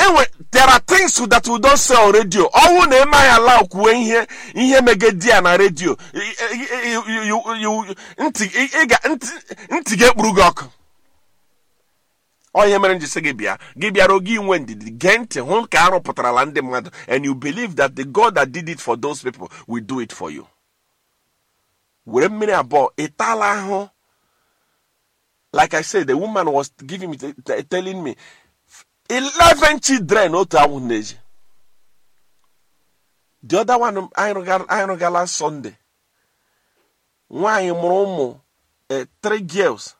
there are things that we don't say on radio. All na ema ya allow kuwe ihe megedia na radio. Nti get brugok. Onye mere njise gibia rogi ndidi gente hon ka aro potara lande mmadụ, and you believe that the God that did it for those people will do it for you. Were mmiri abụọ itala ahụ. Like I said, the woman was giving me telling me 11 children otu awụ neji. The other one I know last Sunday. Nwaanyị mụrụ ụmụ 3 girls,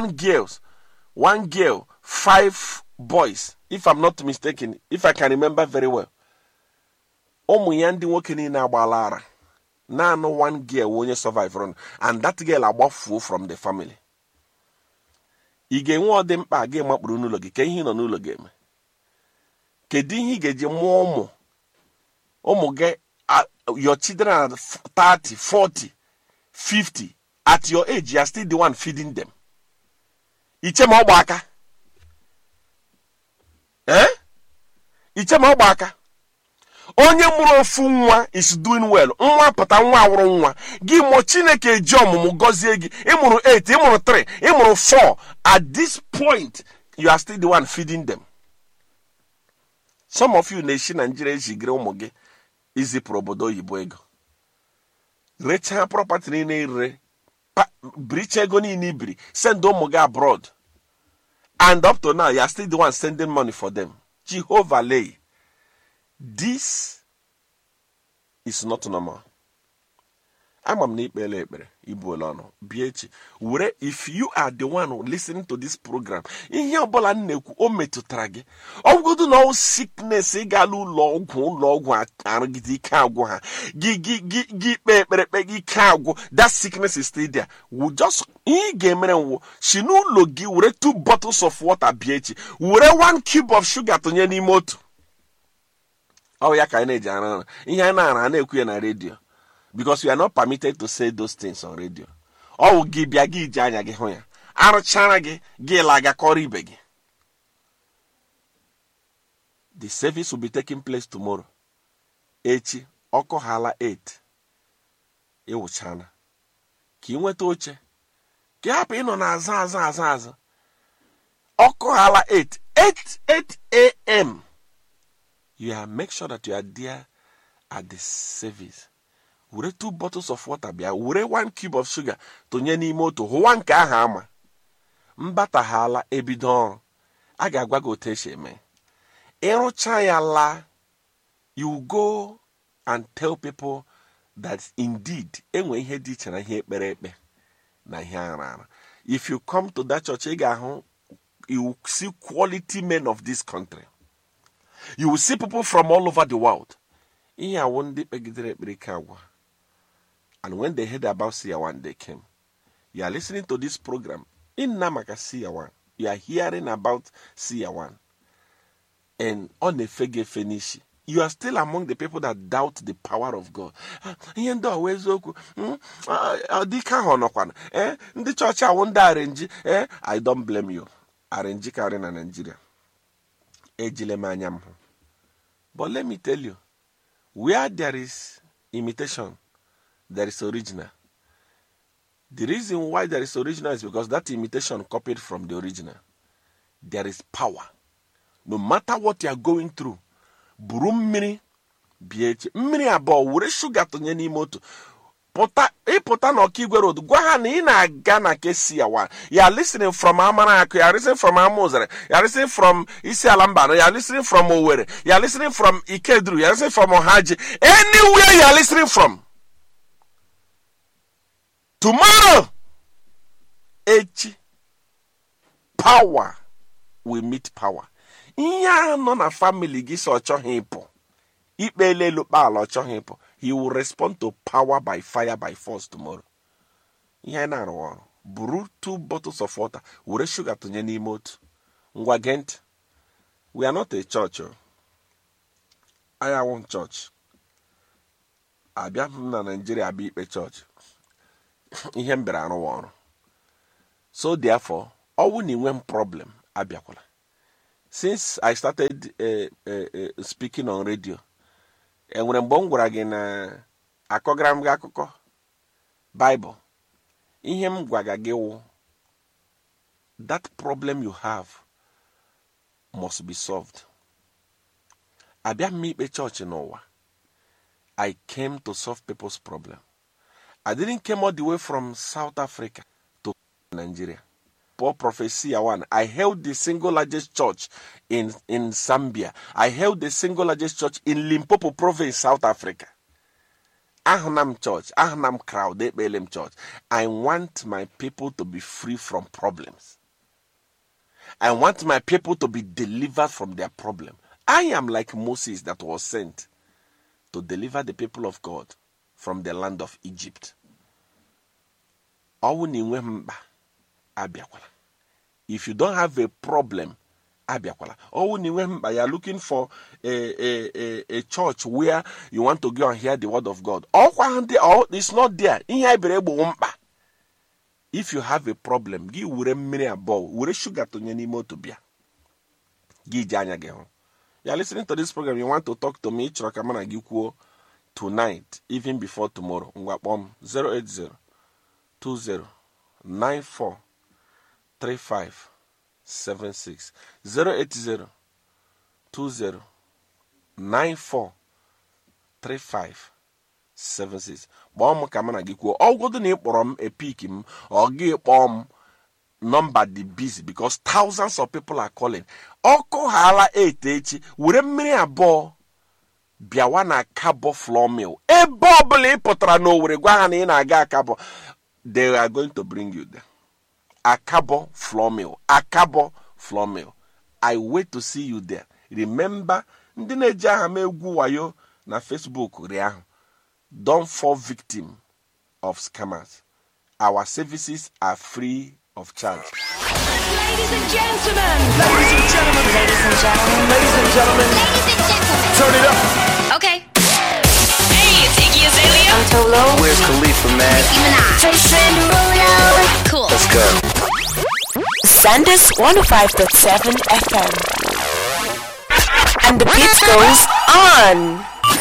1 girl, 5 boys, if I'm not mistaken, if I can remember very well. Ụmụ ya ndị nwoke niile agbalara. Naanị 1 girl onye survive, and that girl agbafuo from the family. Ị ga-enwe ọ dị mkpa gị makpụrụ n'ụlọ gị, ka ihe nọ n'ụlọ gị eme. Kedu ihe ị ga-eji mụọ ụmụ gị, your children are 30, 40, 50. At your age, you are still the one feeding them. Iche ma ọgba aka. Iche ma ọgba aka. Onye mụrụ ofu nwa is doing well. Nwa pụta nwa awụrụ nwa. Gị mụ Chineke eji ọmụmụ gọzie gị. Ị mụrụ 8, ị mụrụ 3, ị mụrụ 4. At this point, you are still the one feeding them. Some of you na-eshi Nigeria ejigere ụmụ gị izipụrụ obodo oyibo ego. Recha property niile ire. Bricha ego niile ibiri. Send ụmụ gị abroad. And up to now, you are still the one sending money for them. Jehovah lay. This is not normal. I'm na ikpele ekpere ibu olano biechi. Were if you are the one listening to this program, ihe ọbụla nnekwu o metụtara gị, ọgwụgodu na sickness ịgala ụlọ ọgwụ arụgide ike agwụ ha, gị kpe ekpere gị ike agwụ, that sickness is still there. We just ihe ga-emere nwo si n'ụlọ gị were 2 bottles of water biechi, were 1 cube of sugar tụnye n'ime otu. Oh, ya ka anyị na-eji ara ihe anyị na-ara na-ekwu ya na radio, because we are not permitted to say those things on radio. Oh, gị bịa gị iji anya gị hụ ya, arụchara gị laga kọrọ ibe gị. The service will be taking place tomorrow. Echi ọkụ hala 8 ewuchana ka ị nweta oche ka hapụ ịnọ na azụ ọkụ hala 8 a.m. You make sure that you are there at the service. Were 2 bottles of water bịa, were 1 cube of sugar tụnye n'ime otu, hụwa nke ahụ ama. Mbata ha ala ebido ọrụ. A ga-agwa gị otu esi eme. Ịrụcha ya la, you go and tell people that indeed enwe ihe dị iche na ihe ekpere ekpe na ihe ara. If you come to that church, ị ga-ahụ, you will see quality men of this country. You will see people from all over the world. And when they heard about Siawan, they came. You are listening to this program in Namaka Siawan. You are hearing about Siawan. And on the Fege Fenishi, you are still among the people that doubt the power of God. I don't blame you. Arrange Karen and Nigeria. But let me tell you, where there is imitation, there is original. The reason why there is original is because that imitation copied from the original. There is power. No matter what you are going through, mmiri abụọ were sugar tụnye n'ime otu. Ịpụta n'Ọkigwe Road, gwa ha na ị na-aga na nke Siawan. You are listening from Amaraku, you are listening from Amozere, you are listening from Isialambano, you are listening from Owerri, you are listening from Ikeduru, you are listening from Ohaji. Anywhere you are listening from. Tomorrow, power will meet power. Iya no na family gi so chohin po. Ikpele lupa ala chohin po. He will respond to power by fire by force tomorrow. Iya na ro. Brew 2 bottles of water. Wure sugar to nye n'ime otu. Ngwa gent. We are not a church. I want church. Abia na Nigeria abi a church. Ihe mbere arụ. So therefore, all we need one problem abiakwala. since I started speaking on radio, enwere mgbe m gwara gị na akọgara m gị akụkọ Bible, ihe m gwaga gị wụ that problem you have must be solved. Abịa m ikpe church n'ụwa. I came to solve people's problem. I didn't come all the way from South Africa to Nigeria. Paul Prophecy one. I held the single largest church in Zambia. I held the single largest church in Limpopo province, South Africa. Ahnam Church, Ahnam crowd, Ebelem Church. I want my people to be free from problems. I want my people to be delivered from their problem. I am like Moses that was sent to deliver the people of God from the land of Egypt. If you don't have a problem, you are looking for a church where you want to go and hear the word of God. It's not there. If you have a problem, give sugar to your you are listening to this program, you want to talk to me, tonight, even before tomorrow. 080 20 94 35 76 080 20 94 35 76. Bomb kamana gikuo. All go to name a peak him or give number the busy because thousands of people are calling. Oko hala 8 wure mini abo biawana cabo floor mill. E bobble potra no wure guana in a ga cabo. They are going to bring you there. A cabo floor mill. A cabo floor mill. I wait to see you there. Remember, ndine jahame guwayo na Facebook rea. Don't fall victim of scammers. Our services are free of charge. Ladies and gentlemen. Ladies and gentlemen. Ladies and gentlemen. Ladies and gentlemen. Ladies and gentlemen. Turn it up. Okay. Hey, it's Iggy Azalea. I'm Tolo. Where's Khalifa, man? Jason Derulo. Cool. Let's go. Sandus 105.7 FM. And the beat goes on.